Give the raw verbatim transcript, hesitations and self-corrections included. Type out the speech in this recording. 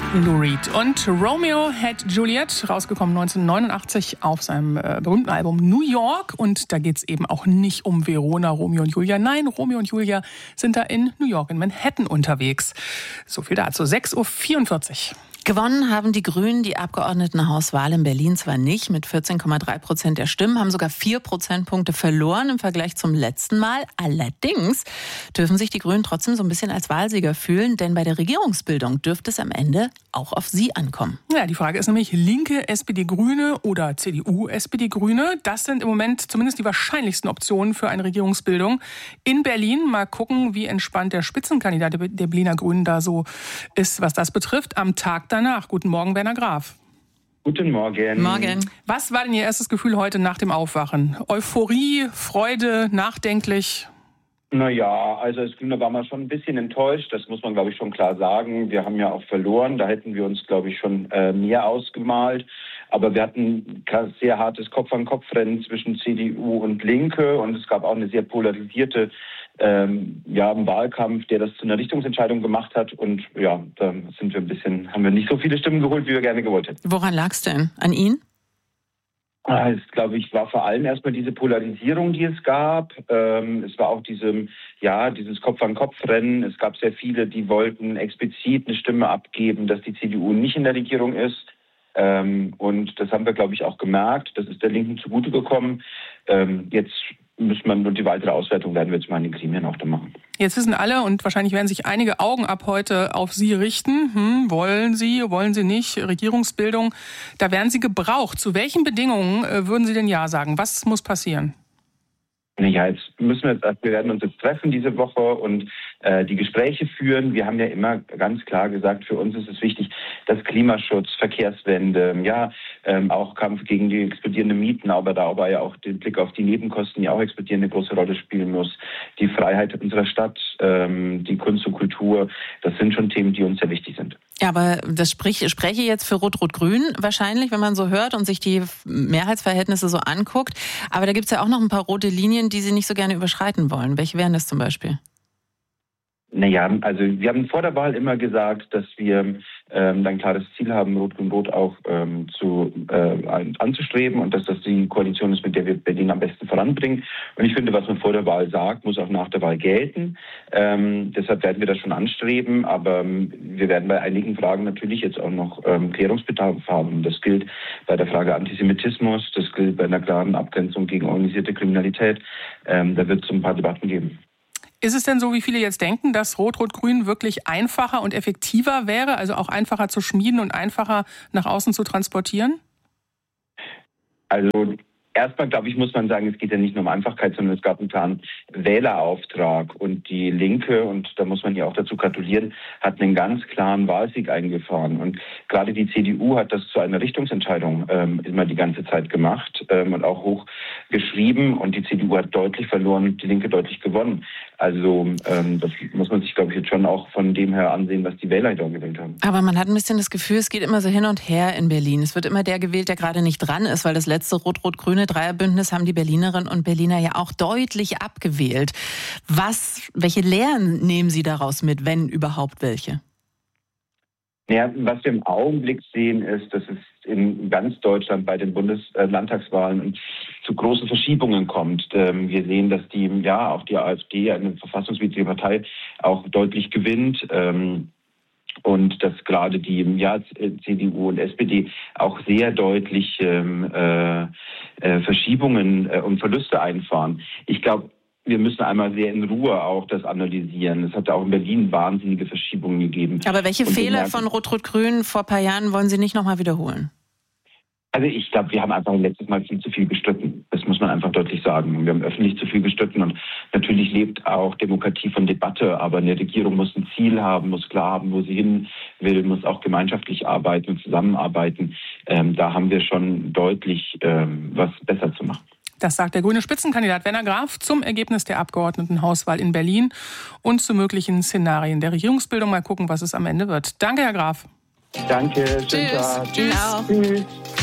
Lou Reed und Romeo had Juliet, rausgekommen neunzehnhundertneunundachtzig auf seinem äh, berühmten Album New York. Und da geht es eben auch nicht um Verona, Romeo und Julia. Nein, Romeo und Julia sind da in New York, in Manhattan unterwegs. So viel dazu. sechs Uhr vierundvierzig. Gewonnen haben die Grünen die Abgeordnetenhauswahl in Berlin zwar nicht mit vierzehn Komma drei Prozent der Stimmen, haben sogar vier Prozentpunkte verloren im Vergleich zum letzten Mal. Allerdings dürfen sich die Grünen trotzdem so ein bisschen als Wahlsieger fühlen, denn bei der Regierungsbildung dürfte es am Ende auch auf sie ankommen. Ja, die Frage ist nämlich Linke, S P D, Grüne oder C D U, S P D, Grüne. Das sind im Moment zumindest die wahrscheinlichsten Optionen für eine Regierungsbildung in Berlin. Mal gucken, wie entspannt der Spitzenkandidat der Berliner Grünen da so ist, was das betrifft. Am Tag danach. Guten Morgen, Werner Graf. Guten Morgen. Morgen. Was war denn Ihr erstes Gefühl heute nach dem Aufwachen? Euphorie, Freude, nachdenklich? Naja, also als Grüne waren wir schon ein bisschen enttäuscht. Das muss man, glaube ich, schon klar sagen. Wir haben ja auch verloren. Da hätten wir uns, glaube ich, schon äh, mehr ausgemalt. Aber wir hatten ein sehr hartes Kopf-an-Kopf-Rennen zwischen C D U und Linke. Und es gab auch eine sehr polarisierte ähm, ja, einen Wahlkampf, der das zu einer Richtungsentscheidung gemacht hat. Und ja, da sind wir ein bisschen, haben wir nicht so viele Stimmen geholt, wie wir gerne gewollt hätten. Woran lag es denn? An Ihnen? Es, glaube ich, war vor allem erstmal diese Polarisierung, die es gab. Ähm, es war auch diese, ja, dieses Kopf-an-Kopf-Rennen. Es gab sehr viele, die wollten explizit eine Stimme abgeben, dass die C D U nicht in der Regierung ist. Ähm, und das haben wir, glaube ich, auch gemerkt. Das ist der Linken zugute gekommen. Ähm, jetzt muss man, und die weitere Auswertung werden wir jetzt mal in den Gremien auch da machen. Jetzt wissen alle und wahrscheinlich werden sich einige Augen ab heute auf Sie richten. Hm, wollen Sie, wollen Sie nicht? Regierungsbildung, da werden Sie gebraucht. Zu welchen Bedingungen äh, würden Sie denn Ja sagen? Was muss passieren? Ja, jetzt müssen wir, wir werden uns jetzt treffen diese Woche und äh, die Gespräche führen. Wir haben ja immer ganz klar gesagt, für uns ist es wichtig, dass Klimaschutz, Verkehrswende, ja, ähm, auch Kampf gegen die explodierenden Mieten, aber da aber ja auch den Blick auf die Nebenkosten, die auch explodieren, eine große Rolle spielen muss. Die Freiheit unserer Stadt, ähm, die Kunst und Kultur, das sind schon Themen, die uns sehr wichtig sind. Ja, aber das sprich, spreche jetzt für Rot-Rot-Grün wahrscheinlich, wenn man so hört und sich die Mehrheitsverhältnisse so anguckt. Aber da gibt's ja auch noch ein paar rote Linien, die Sie nicht so gerne überschreiten wollen. Welche wären das zum Beispiel? Naja, also wir haben vor der Wahl immer gesagt, dass wir ähm, ein klares Ziel haben, Rot-Grün-Rot auch ähm, zu, äh, anzustreben und dass das die Koalition ist, mit der wir Berlin am besten voranbringen. Und ich finde, was man vor der Wahl sagt, muss auch nach der Wahl gelten. Ähm, deshalb werden wir das schon anstreben, aber ähm, wir werden bei einigen Fragen natürlich jetzt auch noch ähm, Klärungsbedarf haben. Das gilt bei der Frage Antisemitismus, das gilt bei einer klaren Abgrenzung gegen organisierte Kriminalität. Ähm, da wird es ein paar Debatten geben. Ist es denn so, wie viele jetzt denken, dass Rot-Rot-Grün wirklich einfacher und effektiver wäre, also auch einfacher zu schmieden und einfacher nach außen zu transportieren? Also erstmal, glaube ich, muss man sagen, es geht ja nicht nur um Einfachkeit, sondern es gab einen klaren Wählerauftrag. Und die Linke, und da muss man ja auch dazu gratulieren, hat einen ganz klaren Wahlsieg eingefahren. Und gerade die C D U hat das zu einer Richtungsentscheidung ähm, immer die ganze Zeit gemacht ähm, und auch hoch geschrieben. Und die C D U hat deutlich verloren und die Linke deutlich gewonnen. Also ähm, das muss man sich, glaube ich, jetzt schon auch von dem her ansehen, was die Wähler da gewählt haben. Aber man hat ein bisschen das Gefühl, es geht immer so hin und her in Berlin. Es wird immer der gewählt, der gerade nicht dran ist, weil das letzte Rot-Rot-Grüne Dreierbündnis haben die Berlinerinnen und Berliner ja auch deutlich abgewählt. Was, welche Lehren nehmen Sie daraus mit, wenn überhaupt welche? Ja, was wir im Augenblick sehen, ist, dass es in ganz Deutschland bei den Bundeslandtagswahlen zu großen Verschiebungen kommt. Wir sehen, dass die, ja, auch die AfD, eine verfassungswidrige Partei, auch deutlich gewinnt. Und dass gerade die ja, C D U und S P D auch sehr deutlich ähm, äh, Verschiebungen äh, und Verluste einfahren. Ich glaube, wir müssen einmal sehr in Ruhe auch das analysieren. Es hat auch in Berlin wahnsinnige Verschiebungen gegeben. Aber welche und Fehler merken, von Rot-Rot-Grün vor ein paar Jahren wollen Sie nicht nochmal wiederholen? Also ich glaube, wir haben einfach letztes Mal viel zu viel gestritten. Das muss man einfach deutlich sagen. Wir haben öffentlich zu viel gestritten und natürlich lebt auch Demokratie von Debatte. Aber eine Regierung muss ein Ziel haben, muss klar haben, wo sie hin will, muss auch gemeinschaftlich arbeiten und zusammenarbeiten. Ähm, da haben wir schon deutlich ähm, was besser zu machen. Das sagt der grüne Spitzenkandidat Werner Graf zum Ergebnis der Abgeordnetenhauswahl in Berlin und zu möglichen Szenarien der Regierungsbildung. Mal gucken, was es am Ende wird. Danke, Herr Graf. Danke, schönen Tschüss. Tag. Ihnen auch. Tschüss.